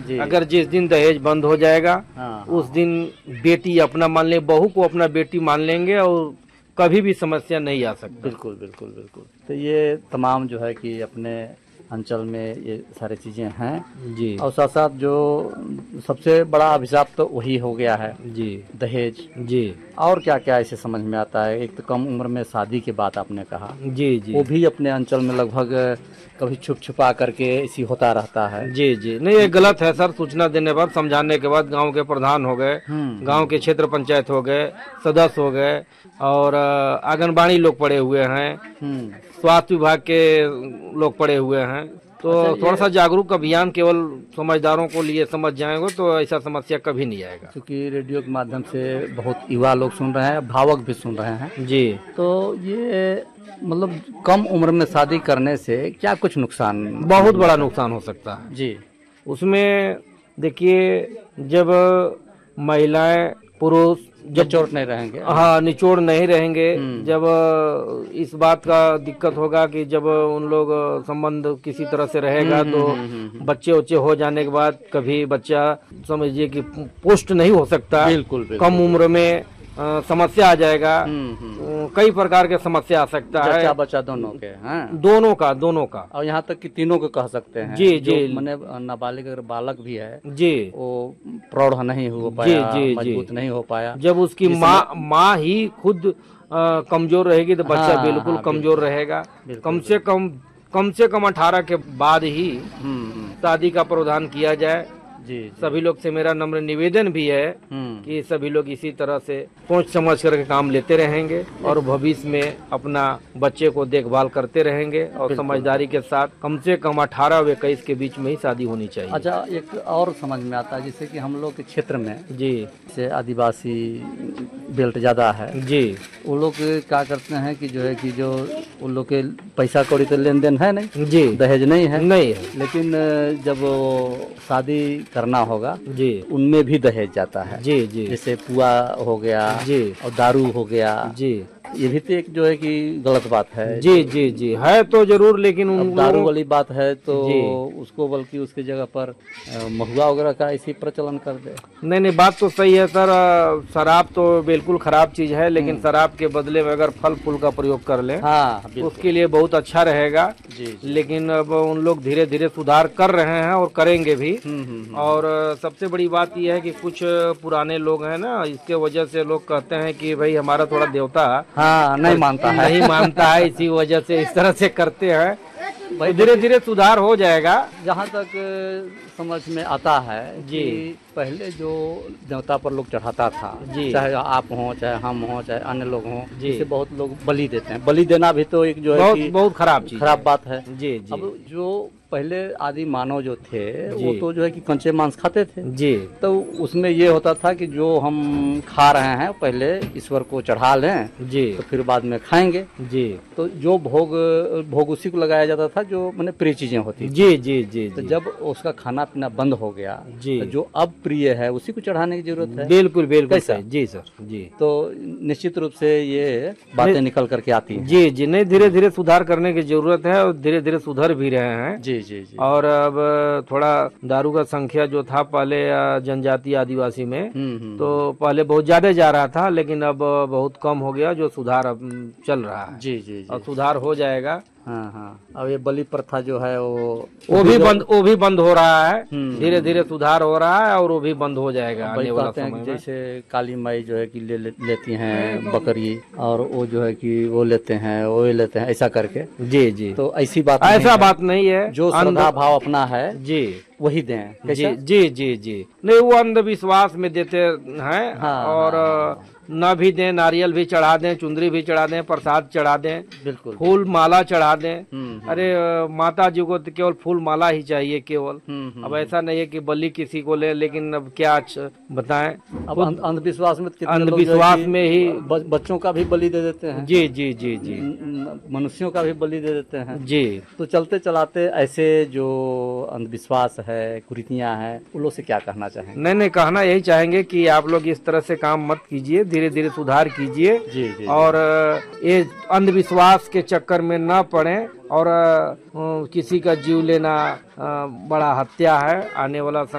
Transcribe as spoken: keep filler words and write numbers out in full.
अगर जिस दिन दहेज बंद हो जाएगा हाँ, उस दिन बेटी अपना मान ले, बहू को अपना बेटी मान लेंगे और कभी भी समस्या नहीं आ सकती। बिल्कुल बिल्कुल बिल्कुल। तो ये तमाम जो है कि अपने अंचल में ये सारी चीजें हैं जी। और साथ साथ जो सबसे बड़ा अभिशाप तो वही हो गया है जी दहेज। जी। और क्या क्या ऐसे समझ में आता है? एक तो कम उम्र में शादी की बात आपने कहा, जी जी। वो भी अपने अंचल में लगभग कभी छुप छुपा करके इसी होता रहता है। जी जी। नहीं, ये गलत है सर। सूचना देने पर, समझाने के बाद गांव के प्रधान हो गए, गांव के क्षेत्र पंचायत हो गए, सदस्य हो गए और आंगनबाड़ी लोग पड़े हुए हैं, स्वास्थ्य विभाग के लोग पड़े हुए हैं। तो अच्छा, थोड़ा सा जागरूक अभियान केवल समझदारों को लिए समझ जाएंगे तो ऐसा समस्या कभी नहीं आएगा। क्योंकि रेडियो के माध्यम से बहुत युवा लोग सुन रहे हैं, भावक भी सुन रहे हैं जी। तो ये मतलब कम उम्र में शादी करने से क्या कुछ नुकसान? बहुत बड़ा नुकसान हो सकता है जी। उसमें देखिए, जब महिलाएं पुरुष जब चोट नहीं रहेंगे, हाँ निचोड़ नहीं रहेंगे, जब इस बात का दिक्कत होगा कि जब उन लोग संबंध किसी तरह से रहेगा तो बच्चे उच्चे हो जाने के बाद कभी बच्चा समझिए कि पुष्ट नहीं हो सकता। बिल्कुल, बिल्कुल। कम उम्र में आ, समस्या आ जाएगा, कई प्रकार के समस्या आ सकता है। बच्चा बच्चा दोनों के हैं, दोनों का दोनों का और यहाँ तक कि तीनों को कह सकते हैं। जी जी। मैंने नाबालिग अगर बालक भी है जी, वो प्रौढ़ नहीं हो पाया, जी, जी, मजबूत नहीं हो पाया, जब उसकी माँ माँ ही खुद आ, कमजोर रहेगी तो बच्चा हाँ, बिल्कुल हाँ, कमजोर रहेगा। कम से कम कम से कम अठारह के बाद ही शादी का प्रावधान किया जाए। जी। सभी लोग से मेरा नम्र निवेदन भी है कि सभी लोग इसी तरह से सोच समझ करके काम लेते रहेंगे और भविष्य में अपना बच्चे को देखभाल करते रहेंगे और समझदारी के साथ कम से कम अठारह और इक्कीस के बीच में ही शादी होनी चाहिए। अच्छा, एक और समझ में आता है जैसे कि हम लोग के क्षेत्र में जी से आदिवासी बेल्ट ज्यादा है जी, वो लोग क्या करते हैं कि जो है कि जो उन लोग के पैसा कौड़ी तो लेन देन है नहीं जी, दहेज नहीं है नहीं है, लेकिन जब शादी करना होगा जी उनमें भी दहेज जाता है। जी जी। जैसे पुआ हो गया जी और दारू हो गया जी, ये भी तो एक जो है कि गलत बात है। जी जी जी है तो जरूर, लेकिन उन दारू वाली बात है तो जी। उसको बल्कि उसकी जगह पर महुआ वगैरह का इसी प्रचलन कर दे। नहीं नहीं, बात तो सही है सर। शराब तो बिल्कुल खराब चीज है, लेकिन शराब के बदले में अगर फल फूल का प्रयोग कर ले हाँ, उसके लिए बहुत अच्छा रहेगा। जी, जी। लेकिन अब उन लोग धीरे धीरे सुधार कर रहे हैं और करेंगे भी। और सबसे बड़ी बात यह है कि कुछ पुराने लोग हैं ना, इसके वजह से लोग कहते हैं कि भाई हमारा थोड़ा देवता हाँ नहीं मानता है, नहीं मानता है, इसी वजह से इस तरह से करते हैं। तो धीरे धीरे सुधार हो जाएगा। जहाँ तक समझ में आता है जी, कि पहले जो देवता पर लोग चढ़ाता था, जी, चाहे आप हों चाहे हम हों चाहे अन्य लोग हों, जी, जिसे बहुत लोग बलि देते हैं। बलि देना भी तो एक जो है बहुत कि बहुत खराब चीज खराब बात है। जी जी। अब जो पहले आदि मानव जो थे जी, वो तो जो है कि कच्चे मांस खाते थे जी, तो उसमें ये होता था कि जो हम खा रहे हैं पहले ईश्वर को चढ़ा लें जी, तो फिर बाद में खाएंगे। जी, तो जो भोग भोग उसी को लगाया जाता था जो मैंने प्रिय चीजें होती थी। जी जी जी, तो जब उसका खाना पीना बंद हो गया जी, तो जो अब प्रिय है उसी को चढ़ाने की जरूरत है। बिल्कुल बिल्कुल कैसा? सही। जी सर जी। तो निश्चित रूप से ये बातें निकल करके आती हैं। जी जी, नहीं धीरे धीरे सुधार करने की जरूरत है और धीरे धीरे सुधर भी रहे हैं। जी जी जी। और अब थोड़ा दारू का संख्या जो था पहले जनजाति आदिवासी में, तो पहले बहुत ज्यादा जा रहा था, लेकिन अब बहुत कम हो गया, जो सुधार अब चल रहा है। जी जी जी। और सुधार हो जाएगा। हाँ हाँ। अब ये बलि प्रथा जो है वो वो भी बंद वो भी बंद हो रहा है, धीरे धीरे सुधार हो रहा है और वो भी बंद हो जाएगा आने वाला समय में। जैसे काली माई जो है कि ले, ले, लेती हैं बकरी और वो जो है कि वो लेते हैं वो लेते हैं ऐसा करके। जी जी। तो ऐसी बात ऐसा बात नहीं है, जो श्रद्धा भाव अपना है जी वही दें। जी जी जी जी। नहीं, वो अंधविश्वास में देते हैं। हाँ, और हाँ, न भी दें, नारियल भी चढ़ा दें, चुंदरी भी चढ़ा दें, प्रसाद चढ़ा दें, बिल्कुल फूल माला चढ़ा दें। अरे माता जी को तो केवल फूल माला ही चाहिए केवल। अब ऐसा नहीं है कि बलि किसी को ले, लेकिन अब क्या बताएं, अब अंधविश्वास में अंधविश्वास में ही बच्चों का भी बलि दे देते हैं। जी जी जी जी, मनुष्यों का भी बलि दे देते हैं जी। तो चलते चलाते ऐसे जो अंधविश्वास है, कुरीतियां हैं, उन लोग से क्या कहना चाहेंगे? नहीं नहीं, कहना यही चाहेंगे कि आप लोग इस तरह से काम मत कीजिए, धीरे धीरे सुधार कीजिए। जी जी। और ये अंधविश्वास के चक्कर में न पड़े और किसी का जीव लेना बड़ा हत्या है। आने वाला